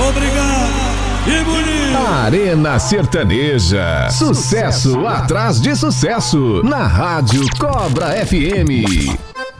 Obrigado. E bonito. Arena Sertaneja. Sucesso atrás de sucesso. Na Rádio Cobra FM.